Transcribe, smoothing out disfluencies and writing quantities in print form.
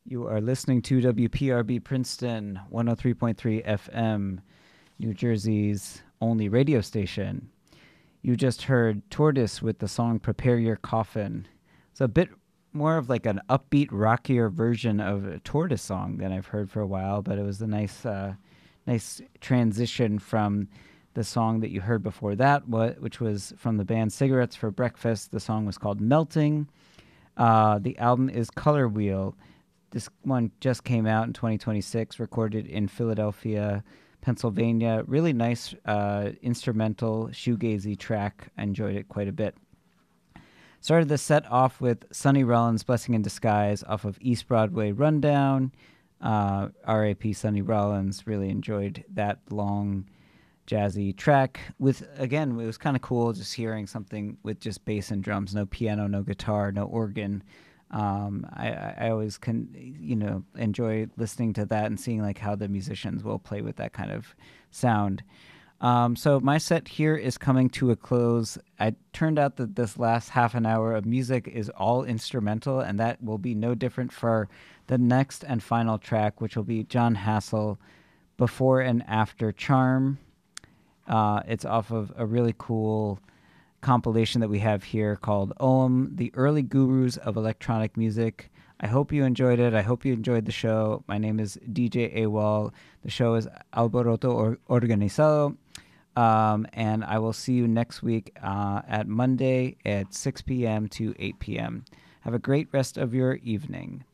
You are listening to WPRB Princeton 103.3 FM, New Jersey's only radio station. You just heard Tortoise with the song Prepare Your Coffin. It's a bit more of like an upbeat, rockier version of a Tortoise song than I've heard for a while, but it was a nice transition from the song that you heard before that, which was from the band Cigarettes for Breakfast. The song was called Melting. The album is Color Wheel. This one just came out in 2026, recorded in Philadelphia, Pennsylvania. Really nice instrumental shoegazy track. I enjoyed it quite a bit. Started the set off with Sonny Rollins' Blessing in Disguise off of East Broadway Rundown. R.A.P. Sonny Rollins. Really enjoyed that long jazzy track. Again, it was kind of cool just hearing something with just bass and drums, no piano, no guitar, no organ. I always enjoy listening to that and seeing like how the musicians will play with that kind of sound. So my set here is coming to a close. It turned out that this last half an hour of music is all instrumental, and that will be no different for the next and final track, which will be John Hassel, Before and After Charm. It's off of a really cool compilation that we have here called OM, The Early Gurus of Electronic Music. I hope you enjoyed it. I hope you enjoyed the show. My name is DJ AWOL. The show is Alboroto Organizado. And I will see you next week at Monday at 6 p.m. to 8 p.m. Have a great rest of your evening.